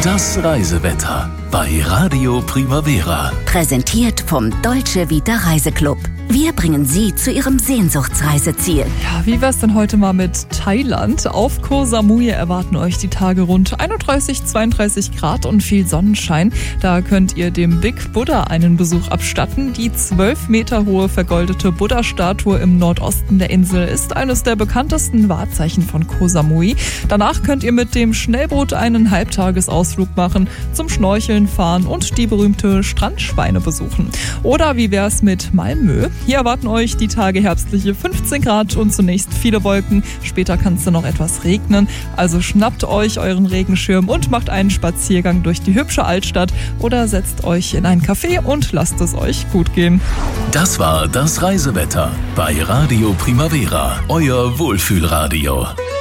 Das Reisewetter bei Radio Primavera. Präsentiert vom Dolce Vita Reiseclub. Wir bringen Sie zu Ihrem Sehnsuchtsreiseziel. Ja, wie wär's denn heute mal mit Thailand? Auf Koh Samui erwarten euch die Tage rund 31, 32 Grad und viel Sonnenschein. Da könnt ihr dem Big Buddha einen Besuch abstatten. Die 12 Meter hohe vergoldete Buddha-Statue im Nordosten der Insel ist eines der bekanntesten Wahrzeichen von Koh Samui. Danach könnt ihr mit dem Schnellboot einen Halbtagesausflug machen, zum Schnorcheln fahren und die berühmte Strandschweine besuchen. Oder wie wär's mit Malmö? Hier erwarten euch die Tage herbstliche 15 Grad und zunächst viele Wolken. Später kann es dann noch etwas regnen. Also schnappt euch euren Regenschirm und macht einen Spaziergang durch die hübsche Altstadt oder setzt euch in ein Café und lasst es euch gut gehen. Das war das Reisewetter bei Radio Primavera, euer Wohlfühlradio.